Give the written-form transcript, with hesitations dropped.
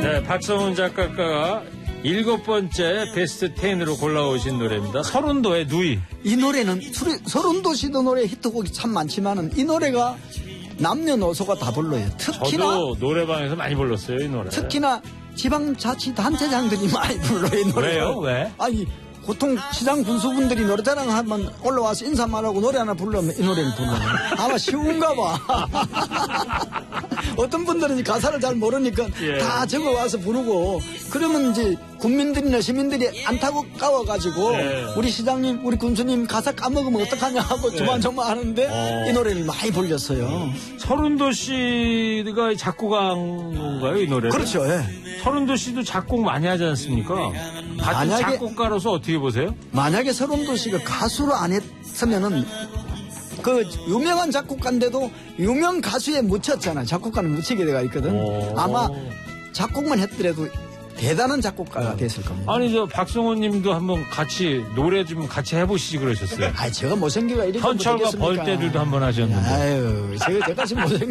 네, 박성훈 작가가 7번째 베스트 10으로 골라오신 노래입니다. 서른도의 누이. 이 노래는 서른도시도 노래 히트곡이 참 많지만은 이 노래가 남녀노소가 다 불러요. 특히나 저도 노래방에서 많이 불렀어요, 이 노래. 특히나 지방자치단체장들이 많이 불러요, 이 노래. 왜요? 왜? 아니 보통 시장 군수분들이 노래자랑 하면 올라와서 인사말하고 노래 하나 부르면 이 노래를 불러요. 아마 쉬운가 봐. 어떤 분들은 가사를 잘 모르니까 예. 다 적어와서 부르고 그러면 이제 국민들이나 시민들이 안타까워가지고 예. 우리 시장님, 우리 군수님 가사 까먹으면 어떡하냐 하고 조만조만 하는데 이 노래를 많이 불렸어요. 서른도 씨가 작곡한 건가요, 이 노래를? 그렇죠. 예. 서른도 씨도 작곡 많이 하지 않습니까? 같은 만약에- 작곡가로서 어떻게 보세요? 만약에 서른도 씨가 가수로 안 했으면은 그 유명한 작곡가인데도 유명 가수에 묻혔잖아요. 작곡가는 묻히게 돼가 있거든. 아마 작곡만 했더라도 대단한 작곡가가 됐을 겁니다. 아니, 박성훈 님도 한번 같이, 노래 좀 같이 해보시지 그러셨어요. 제가 못생기가 이렇게 현철과 벌떼들도 한번 하셨는데. 아유, 제가 지금 못생기